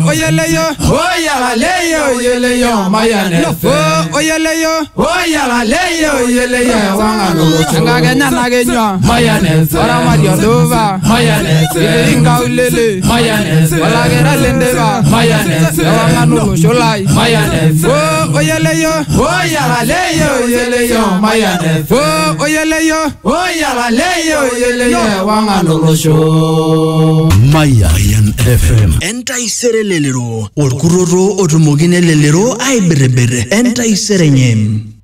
oyeleyo. Oyaleyo, oyeleyo, mayane. Oyeleyo. Oyaleyo, oyeleyo, wangalo. Ngagenya nagenywa. Mayane. Ora Mario Dova. Mayane. Inga ulele. Mayane. Wala gera lendeva. Mayane. Wangano sholai. Mayane. Oyeleyo. Oyaleyo, oyeleyo, mayane. Oyeleyo. Oyaleyo, oyeleyo, wangalo sho. Mayan FM. Entai serelelero. Orkuroro otumogine lelero ay berebere. Entai serenyem.